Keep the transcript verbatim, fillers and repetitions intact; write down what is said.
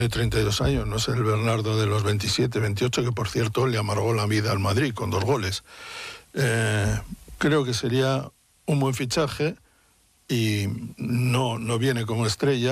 De treinta y dos años, no es el Bernardo de los veintisiete, veintiocho, que por cierto le amargó la vida al Madrid con dos goles. Eh, creo que sería un buen fichaje y no, no viene como estrella.